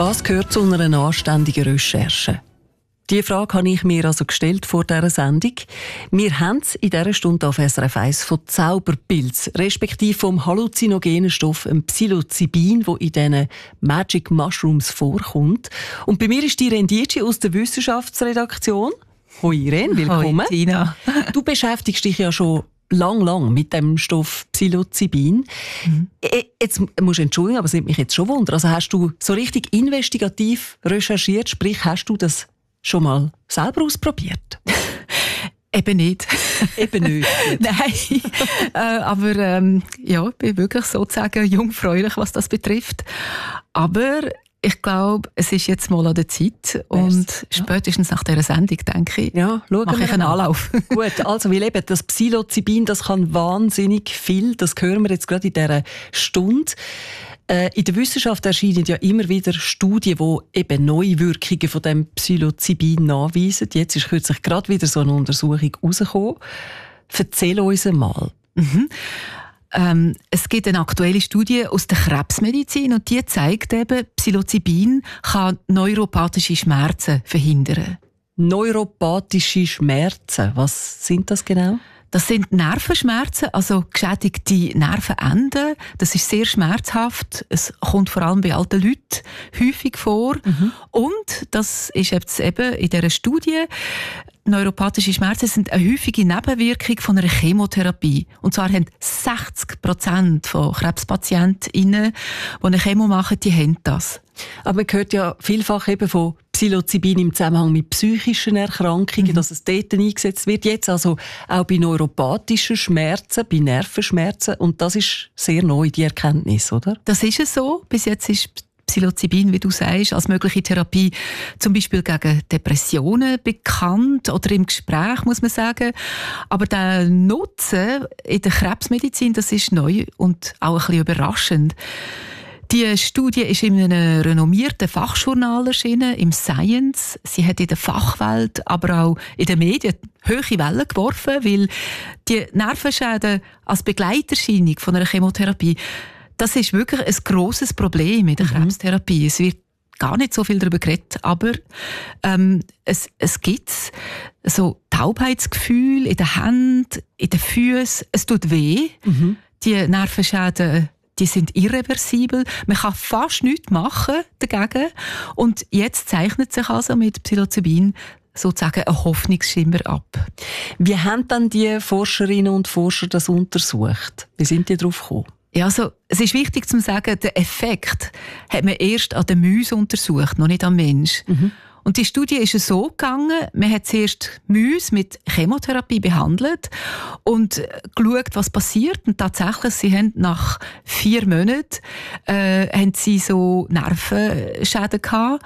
Was gehört zu einer anständigen Recherche? Diese Frage habe ich mir also gestellt vor dieser Sendung. Wir haben es in dieser Stunde auf SRF 1 von Zauberpilz, respektive vom halluzinogenen Stoff Psilocybin, der in diesen Magic Mushrooms vorkommt. Und bei mir ist die Irene Dietschi aus der Wissenschaftsredaktion. Hoi Irene, willkommen. Hoi Tina. Du beschäftigst dich ja schon lang mit dem Stoff Psilocybin. Jetzt musst du entschuldigen, aber es nimmt mich jetzt schon Wunder. Also hast du so richtig investigativ recherchiert, sprich hast du das schon mal selber ausprobiert? Eben nicht. Eben nicht. Nein, aber ja, ich bin wirklich sozusagen jungfräulich, was das betrifft. Aber ich glaube, es ist jetzt mal an der Zeit und spätestens nach dieser Sendung, denke ich, mache ich einen Anlauf. Gut, also wir leben das Psilocybin, das kann wahnsinnig viel, das hören wir jetzt gerade in dieser Stunde. In der Wissenschaft erscheinen ja immer wieder Studien, die eben neue Wirkungen von dem Psilocybin nachweisen. Jetzt ist kürzlich gerade wieder so eine Untersuchung rausgekommen. Erzähl uns einmal. Es gibt eine aktuelle Studie aus der Krebsmedizin und die zeigt eben, Psilocybin kann neuropathische Schmerzen verhindern. Neuropathische Schmerzen, was sind das genau? Das sind Nervenschmerzen, also geschädigte Nervenenden. Das ist sehr schmerzhaft. Es kommt vor allem bei alten Leuten häufig vor. Und das ist jetzt eben in dieser Studie, neuropathische Schmerzen sind eine häufige Nebenwirkung von einer Chemotherapie. Und zwar haben 60% von KrebspatientInnen, die eine Chemo machen, die haben das. Aber man hört ja vielfach eben von Psilocybin im Zusammenhang mit psychischen Erkrankungen, dass es dort eingesetzt wird. Jetzt also auch bei neuropathischen Schmerzen, bei Nervenschmerzen. Und das ist sehr neu, die Erkenntnis, oder? Das ist es so. Bis jetzt ist Psilocybin, wie du sagst, als mögliche Therapie zum Beispiel gegen Depressionen bekannt oder im Gespräch, muss man sagen. Aber der Nutzen in der Krebsmedizin, das ist neu und auch ein bisschen überraschend. Die Studie ist in einem renommierten Fachjournal erschienen, im Science. Sie hat in der Fachwelt, aber auch in den Medien hohe Wellen geworfen, weil die Nervenschäden als Begleiterscheinung von einer Chemotherapie, das ist wirklich ein grosses Problem in der Krebstherapie. Es wird gar nicht so viel darüber geredet, aber es gibt so Taubheitsgefühl in den Händen, in den Füßen. Es tut weh. Die Nervenschäden, die sind irreversibel. Man kann fast nichts machen dagegen. Und jetzt zeichnet sich also mit Psilocybin sozusagen ein Hoffnungsschimmer ab. Wie haben dann die Forscherinnen und Forscher das untersucht? Wie sind die darauf gekommen? Ja, also, es ist wichtig zu sagen, den Effekt hat man erst an den Mäusen untersucht, noch nicht am Mensch. Und die Studie ist so gegangen, man hat zuerst Mäuse mit Chemotherapie behandelt und geschaut, was passiert. Und tatsächlich, sie haben nach 4 Monaten haben sie so Nervenschäden gehabt,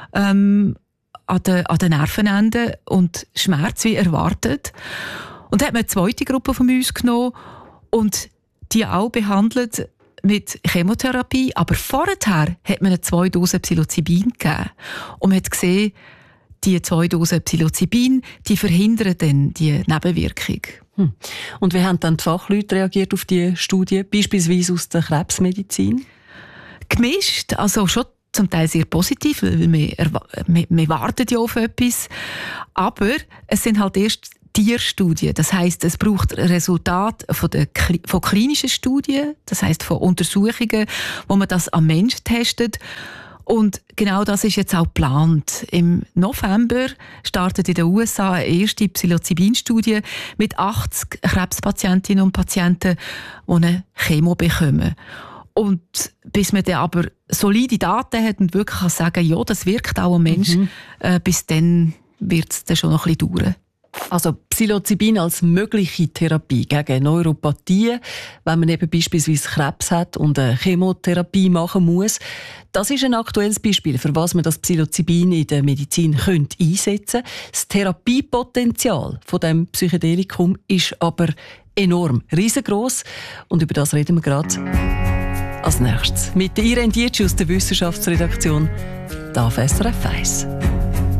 an den Nervenenden und Schmerz wie erwartet. Und dann hat man eine zweite Gruppe von Mäusen genommen und die auch behandelt mit Chemotherapie, aber vorher hat man 2 Dosen Psilocybin gegeben. Und man hat gesehen, die 2 Dosen Psilocybin, die verhindern dann die Nebenwirkung. Und wie haben dann die Fachleute reagiert auf die Studie, beispielsweise aus der Krebsmedizin? Gemischt, also schon zum Teil sehr positiv, weil wir warten ja auf etwas. Aber es sind halt erst Tierstudien. Das heisst, es braucht Resultate von klinischen Studien, das heisst von Untersuchungen, wo man das am Menschen testet. Und genau das ist jetzt auch geplant. Im November startet in den USA eine erste Psilocybin-Studie mit 80 Krebspatientinnen und Patienten, die eine Chemo bekommen. Und bis man dann aber solide Daten hat und wirklich kann sagen, ja, das wirkt auch am Menschen, bis dann wird es dann schon noch ein bisschen dauern. Also Psilocybin als mögliche Therapie gegen Neuropathie, wenn man eben beispielsweise Krebs hat und eine Chemotherapie machen muss. Das ist ein aktuelles Beispiel, für was man das Psilocybin in der Medizin einsetzen könnte. Das Therapiepotenzial von dem Psychedelikum ist aber enorm, riesengroß. Und über das reden wir gerade als nächstes mit der Irene Dietschi aus der Wissenschaftsredaktion da auf SRF 1.